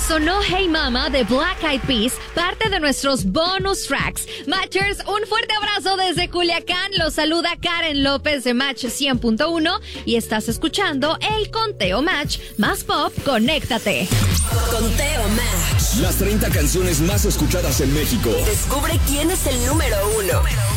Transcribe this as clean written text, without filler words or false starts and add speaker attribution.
Speaker 1: Sonó Hey Mama de Black Eyed Peas, parte de nuestros bonus tracks. Matchers, un fuerte abrazo desde Culiacán. Los saluda Karen López de Match 100.1 y estás escuchando el Conteo Match más pop. Conéctate.
Speaker 2: Conteo Match.
Speaker 3: Las 30 canciones más escuchadas en México.
Speaker 2: Descubre quién es el número 1.